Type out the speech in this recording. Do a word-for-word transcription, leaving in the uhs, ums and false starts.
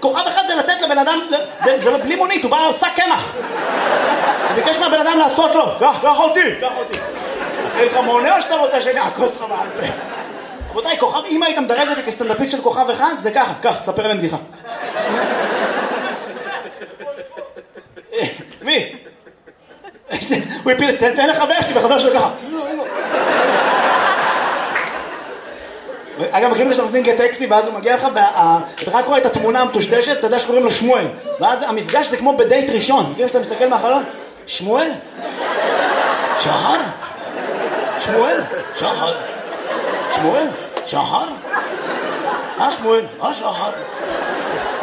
כוכב אחד זה לתת לבן אדם, זה, זה בלי מונית, הוא בא עושה קמח. הוא ביקש מהבן אדם לעשות לו, קח, קח אותי, קח אותי. אחרי לך מונה או שאתה רוצה שאני אעקוץ לך מעל פה? רבותיי, כוכב, אם היית מדרג אותי כסטנדאפיסט של כוכב אחד, זה ככה, קח, ספר להם בדיחה. מי? הוא הפיל, תן לחבר שלי וחבר שלו ככה. אגב, מכירים את שאתה מזמין טקסי ואז הוא מגיע לך, אתה רק רואה את התמונה המטושטשת, אתה יודע שקוראים לו שמואל. ואז המפגש זה כמו בדייט ראשון. מכירים שאתה מסתכל מהחלון? שמואל? שחר? שמואל? שחר? שמואל? שחר? אה שמואל? אה שחר?